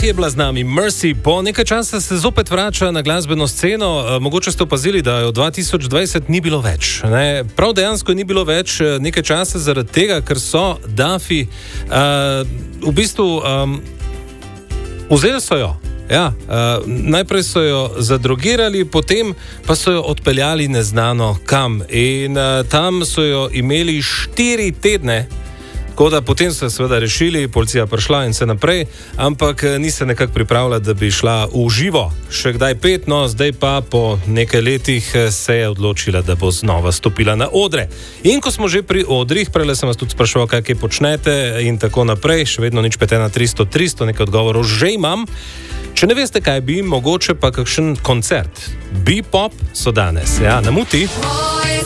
Duffy je bila z nami, Mercy. Po nekaj časa se zopet vrača na glasbeno sceno. Mogoče ste opazili, da jo 2020 ni bilo več. Ne? Prav dejansko ni bilo več nekaj časa zaradi tega, ker so Duffy v bistvu vzeli so jo. Ja, najprej so jo zadrogirali, potem pa so jo odpeljali neznano kam. In tam so jo imeli 4 tedne. Tako da potem so se seveda rešili, policija prišla in se naprej, ampak ni se nekako pripravila, da bi šla v živo. Še kdaj 5, no zdaj pa po nekaj letih se je odločila, da bo znova stopila na odre. In ko smo že pri odrih, prele sem vas tudi spraševal, kaj počnete in tako naprej, še vedno nič 51300, nekaj odgovorov že imam. Če ne veste, kaj bi, mogoče pa kakšen koncert. Bebop so danes, ja, na Muti.